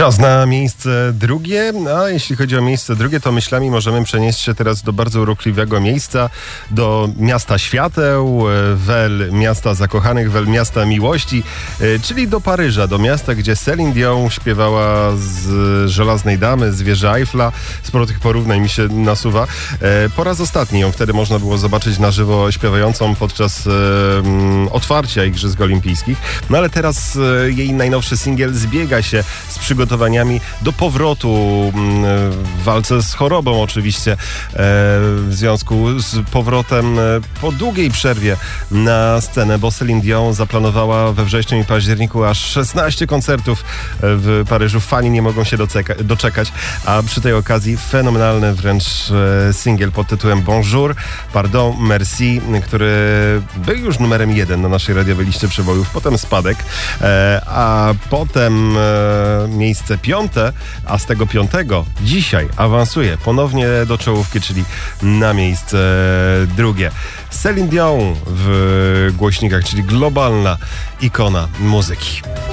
Czas na miejsce drugie, a jeśli chodzi o miejsce drugie, to myślami możemy przenieść się teraz do bardzo urokliwego miejsca, do miasta świateł, Wel, miasta zakochanych, Wel, miasta miłości, czyli do Paryża, do miasta, gdzie Celine Dion śpiewała z Żelaznej Damy, z wieży Eiffla. Sporo tych porównań mi się nasuwa. Po raz ostatni ją wtedy można było zobaczyć na żywo śpiewającą podczas otwarcia Igrzysk Olimpijskich. No ale teraz jej najnowszy singiel zbiega się z przygotowaniami do powrotu w walce z chorobą oczywiście, w związku z powrotem po długiej przerwie na scenę, bo Celine Dion zaplanowała we wrześniu i październiku aż 16 koncertów w Paryżu. Fani nie mogą się doczekać, a przy tej okazji fenomenalny wręcz singiel pod tytułem Bonjour, Pardon, Merci, który był już numerem 1 na naszej radiowej liście przebojów, potem spadek, a potem miejsce 5, a z tego 5 dzisiaj awansuje ponownie do czołówki, czyli na miejsce drugie. Celine Dion w głośnikach, czyli globalna ikona muzyki.